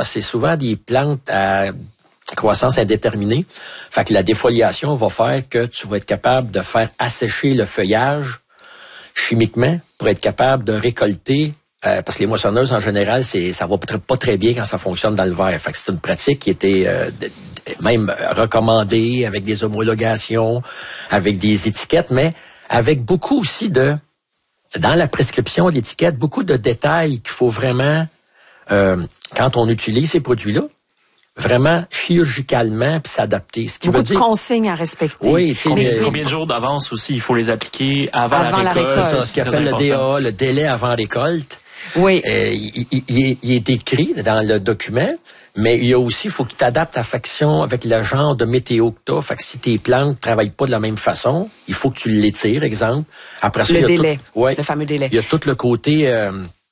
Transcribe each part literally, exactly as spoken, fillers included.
parce que c'est souvent des plantes à croissance indéterminée. Fait que la défoliation va faire que tu vas être capable de faire assécher le feuillage chimiquement pour être capable de récolter, euh, parce que les moissonneuses, en général, c'est ça va pas très bien quand ça fonctionne dans le verre. Fait que c'est une pratique qui était euh, de, de, même recommandée avec des homologations, avec des étiquettes, mais avec beaucoup aussi de, dans la prescription de l'étiquette, beaucoup de détails qu'il faut vraiment, euh, quand on utilise ces produits-là, vraiment chirurgicalement puis s'adapter. Ce qui Beaucoup veut de dire consignes à respecter. Oui, tu sais, combien, mais, combien de jours d'avance aussi il faut les appliquer avant, avant la récolte? La c'est ça, ce qu'on appelle le D A, le délai avant récolte. Oui. Euh, il, il, il, est, il est écrit dans le document, mais il y a aussi, il faut que tu t'adaptes ta faction avec le genre de météo que tu as. Fait que si tes plantes ne travaillent pas de la même façon, il faut que tu l'étires, exemple. Après ça, le il y a délai, tout, ouais, le fameux délai. Il y a tout le côté, euh,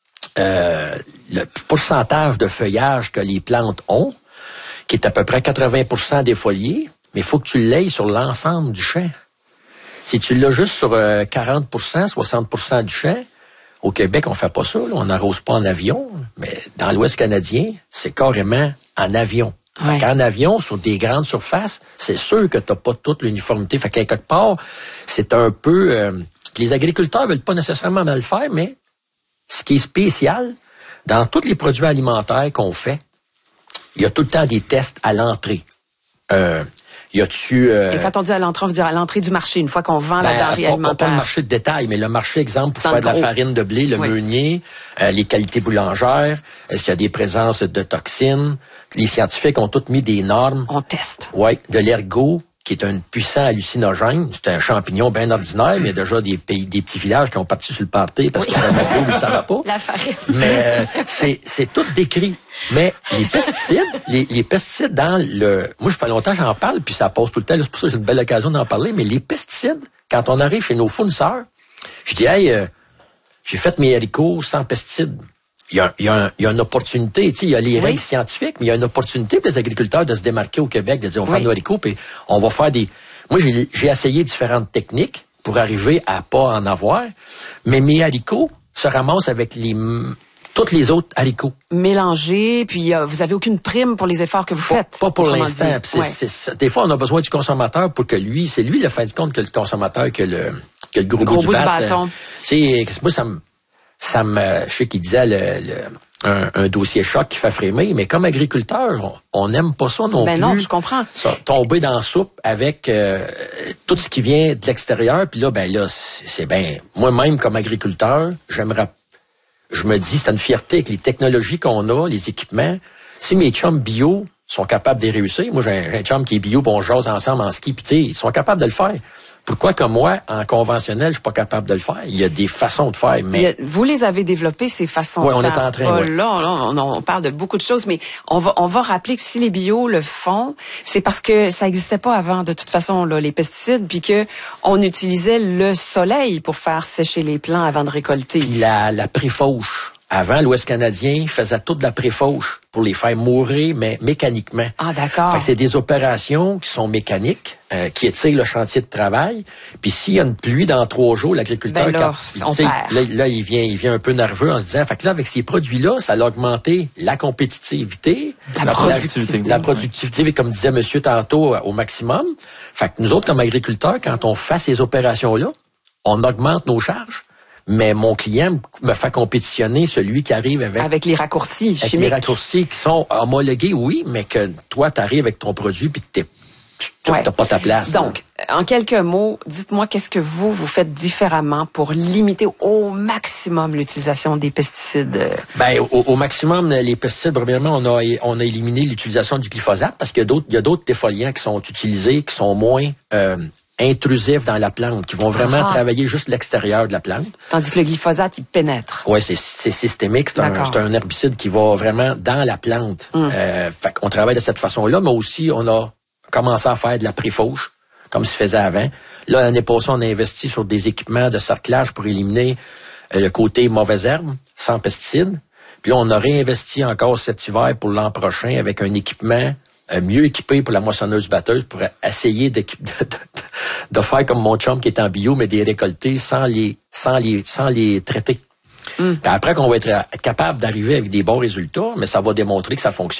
euh, le pourcentage de feuillage que les plantes ont, qui est à peu près quatre-vingts pour cent défolié, mais il faut que tu l'aies sur l'ensemble du champ. Si tu l'as juste sur euh, quarante pour cent, soixante pour cent du champ, au Québec, on fait pas ça, là, on n'arrose pas en avion, mais dans l'Ouest canadien, c'est carrément en avion. Ouais. En avion, sur des grandes surfaces, c'est sûr que t'as pas toute l'uniformité. Fait qu'à quelque part, c'est un peu... Euh, les agriculteurs veulent pas nécessairement mal faire, mais ce qui est spécial, dans tous les produits alimentaires qu'on fait, il y a tout le temps des tests à l'entrée. Euh, y a-tu... Euh, Et quand on dit à l'entrée, on veut dire à l'entrée du marché, une fois qu'on vend ben, la denrée pas, alimentaire. Pas, pas le marché de détail, mais le marché, exemple, pour Dans faire de la gros. farine de blé, le Oui. meunier, euh, les qualités boulangères, est-ce qu'il y a des présences de toxines. Les scientifiques ont tous mis des normes. On teste. Oui, de l'ergot, qui est un puissant hallucinogène. C'est un champignon bien ordinaire, mais il y a déjà des pays, des petits villages qui ont parti sur le party parce Oui. que ça va pas ou ça va pas. La farine. Mais euh, c'est c'est tout décrit. Mais les pesticides, les, les pesticides dans le... Moi, je fais longtemps que j'en parle, puis ça passe tout le temps. C'est pour ça que j'ai une belle occasion d'en parler. Mais les pesticides, quand on arrive chez nos fournisseurs, je dis, hey, euh, j'ai fait mes haricots sans pesticides. Il y a, il y a, un, il y a une opportunité, tu sais, il y a les oui. règles scientifiques, mais il y a une opportunité pour les agriculteurs de se démarquer au Québec, de dire, on va oui. faire nos haricots, puis on va faire des... Moi, j'ai, j'ai essayé différentes techniques pour arriver à pas en avoir, mais mes haricots se ramassent avec les... tous les autres haricots. Mélangés, puis euh, vous avez aucune prime pour les efforts que vous Pas, faites. pas pour autrement l'instant. dit. C'est, Ouais. c'est, c'est, des fois, on a besoin du consommateur pour que lui, c'est lui le fin du compte que le consommateur, que le, que le gros, Le gros bout, bout du, du bat, bâton. Euh, tu sais, moi, ça me... Ça me, je sais qu'il disait le, le, un, un dossier choc qui fait frémir, mais comme agriculteur, on n'aime pas ça non ben plus. Ben non, je comprends. Ça, tomber dans la soupe avec euh, tout ce qui vient de l'extérieur, puis là, ben là, c'est, c'est bien. Moi-même, comme agriculteur, j'aimerais, je me dis, c'est une fierté avec les technologies qu'on a, les équipements. Si mes chums bio sont capables de réussir, moi, j'ai un, j'ai un chum qui est bio, bon, on jase ensemble en ski, puis tu sais, ils sont capables de le faire. Pourquoi que moi, en conventionnel, je suis pas capable de le faire? Il y a des façons de faire, mais... A, vous les avez développées, ces façons ouais, de on faire. est en train, oh, ouais. Là, là on, on parle de beaucoup de choses, mais on va, on va rappeler que si les bio le font, c'est parce que ça n'existait pas avant, de toute façon, là, les pesticides, puis que on utilisait le soleil pour faire sécher les plants avant de récolter. Puis la, la préfauche. Avant, l'Ouest canadien faisait toute la préfauche pour les faire mourir, mais mécaniquement. Ah, d'accord. Fait que c'est des opérations qui sont mécaniques, euh, qui étirent le chantier de travail. Puis s'il y a une pluie dans trois jours, l'agriculteur... Ben là, quand, on perd. Là, là, il vient, il vient un peu nerveux en se disant, fait que là, avec ces produits-là, ça a augmenté la compétitivité, la, la productivité, la productivité, comme disait monsieur tantôt, au maximum. Fait que nous autres, comme agriculteurs, quand on fait ces opérations-là, on augmente nos charges. Mais mon client me fait compétitionner celui qui arrive avec... Avec les raccourcis avec chimiques. les raccourcis qui sont homologués, oui, mais que toi, tu arrives avec ton produit puis tu n'as ouais. pas ta place. Donc, là. En quelques mots, dites-moi qu'est-ce que vous, vous faites différemment pour limiter au maximum l'utilisation des pesticides? Ben, au, au maximum, les pesticides, premièrement, on a, on a éliminé l'utilisation du glyphosate parce qu'il y a d'autres, il y a d'autres défoliants qui sont utilisés, qui sont moins... Euh, intrusifs dans la plante, qui vont vraiment ah. travailler juste l'extérieur de la plante. Tandis que le glyphosate, il pénètre. Oui, c'est, c'est systémique. C'est un, c'est un herbicide qui va vraiment dans la plante. Mm. Euh, fait qu'on travaille de cette façon-là, mais aussi, on a commencé à faire de la préfauche, comme se faisait avant. Là, l'année passée, on a investi sur des équipements de sarclage pour éliminer euh, le côté mauvaises herbes, sans pesticides. Puis là, on a réinvesti encore cet hiver pour l'an prochain avec un équipement euh, mieux équipé pour la moissonneuse-batteuse pour essayer de, de, de, de faire comme mon chum qui est en bio, mais des récoltés sans les, sans les, sans les traiter. Mm. Puis après qu'on va être capable d'arriver avec des bons résultats, mais ça va démontrer que ça fonctionne.